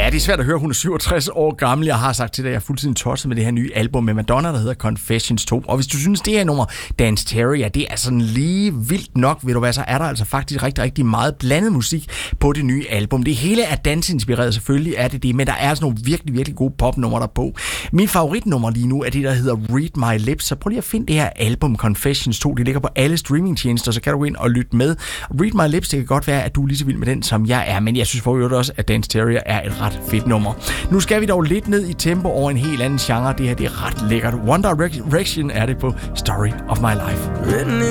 Ja, det er svært at høre. Hun er 67 år gammel. Jeg har sagt til dig, at jeg er fuldstændig tosset med det her nye album med Madonna, der hedder Confessions 2. Og hvis du synes, det her nummer, Dance Terrier, det er sådan lige vildt nok, ved du hvad, så er der altså faktisk rigtig, rigtig meget blandet musik på det nye album. Det hele er dansinspireret, selvfølgelig er det, men der er sådan nogle virkelig, virkelig gode popnumre der på. Min favoritnummer lige nu er det, der hedder Read My Lips. Så prøv lige at finde det her album Confessions 2. Det ligger på alle streamingtjenester, så kan du gå ind og lytte med. Read My Lips, det kan godt være, at du er lige så vild med den, som jeg er, men jeg synes for øvrigt også, at Dance Terrier er et ret fedt nummer. Nu skal vi dog lidt ned i tempo over en helt anden genre. Det her, det er ret lækkert. One Direction er det på Story of My Life.